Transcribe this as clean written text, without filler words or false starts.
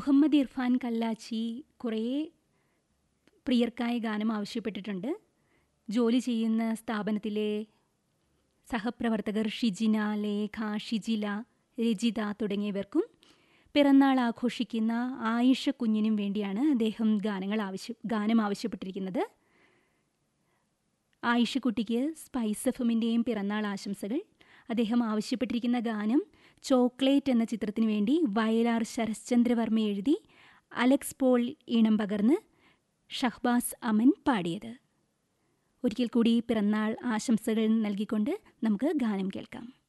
മുഹമ്മദ് ഇർഫാൻ കല്ലാച്ചി കുറേ പ്രിയർക്കായ ഗാനം ആവശ്യപ്പെട്ടിട്ടുണ്ട്. ജോലി ചെയ്യുന്ന സ്ഥാപനത്തിലെ സഹപ്രവർത്തകർ ഷിജിന, ലേഖ, ഷിജില, രജിത തുടങ്ങിയവർക്കും പിറന്നാൾ ആഘോഷിക്കുന്ന ആയിഷ കുഞ്ഞിനും വേണ്ടിയാണ് അദ്ദേഹം ഗാനം ആവശ്യപ്പെട്ടിരിക്കുന്നത്. ആയിഷക്കുട്ടിക്ക് സ്പൈസ് എഫ്എമ്മിൻ്റെയും പിറന്നാൾ ആശംസകൾ. അദ്ദേഹം ആവശ്യപ്പെട്ടിരിക്കുന്ന ഗാനം ചോക്ലേറ്റ് എന്ന ചിത്രത്തിനു വേണ്ടി വയലാർ ശരശ്ചന്ദ്രവർമ്മ എഴുതി അലക്സ് പോൾ ഈണം പകർന്ന് ഷഹ്ബാസ് അമൻ പാടിയത്. ഒരിക്കൽ കൂടി പിറന്നാൾ ആശംസകൾ നൽകിക്കൊണ്ട് നമുക്ക് ഗാനം കേൾക്കാം.